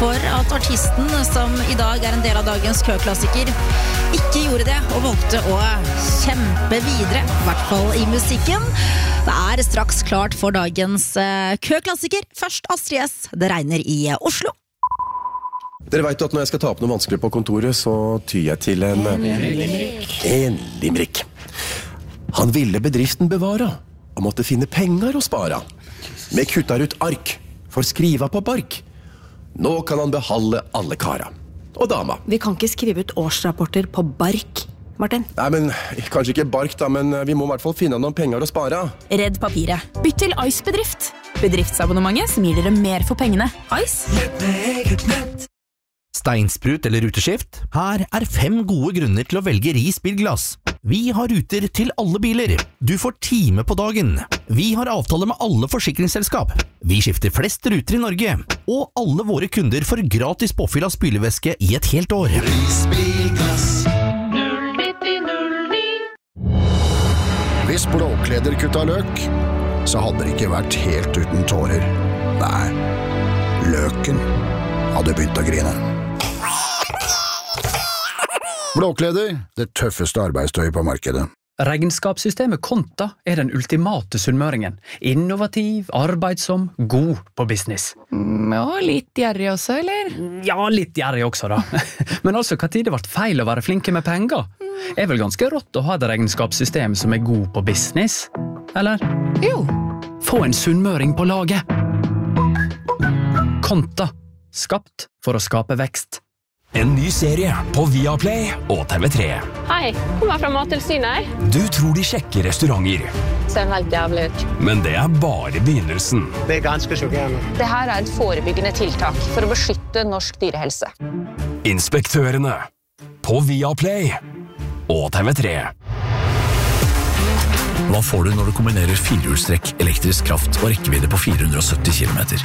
for at artisten, som I dag en del av dagens køklassiker, ikke gjorde det og valgte å kjempe videre, I hvert fall I musikken. Det straks klart for dagens køklassiker. Først Astrid S. Det regner I Oslo. Dere vet at når jeg skal ta opp noe vanskelig på kontoret, så tyr jeg til en limerick. Han ville bedriften bevare, og måtte finne penger å spare. Vi kuttar ut ark, for skriva på bark. Nå kan han beholde alle kara. Og dama. Vi kan ikke skrive ut årsrapporter på bark, Martin. Nei, men kanskje ikke bark da, men vi må I hvert fall finne noen penger å spare. Redd papiret. Bytt til Ice Bedrift. Bedriftsabonnementet som gir dere mer for pengene. Ice. Steinsprut eller ruteskift? Her 5 gode grunner til å velge Ris bilglass. Vi har ruter til alle biler. Du får time på dagen. Vi har avtale med alle forsikringsselskap. Vi skifter flest ruter I Norge. Og alle våre kunder får gratis påfyll av spylevæske I et helt år. Ris bilglass. 09009. Hvis Blåkleder kutta løk, så hadde det ikke vært helt uten tårer. Nei, løken hadde begynt å grine. Blåkleder, det tøffeste arbeidstøyet på markedet. Regnskapssystemet Konta den ultimate sunnmøringen. Innovativ, arbeidsom, god på business. Ja, litt gjerrig også, eller? Ja, litt gjerrig også da. Men altså, hva tid det ble feil å være flinke med penger? Vel ganske rått å ha et regnskapssystem som god på business, eller? Jo. Få en sunnmøring på laget. Konta. Skapt for å skape vekst. En ny serie på Viaplay og TV3. Hei, kommer fra Mattilsynet. Du tror de sjekker restauranter. Ser helt jævlig ut. Men det bare begynnelsen. Det ganske sjokkerende. Det her et forebyggende tiltak for å beskytte norsk dyrehelse. Inspektørene på Viaplay og TV3. Hva får du når du kombinerer firehjulstrekk, elektrisk kraft og rekkevidde på 470 km?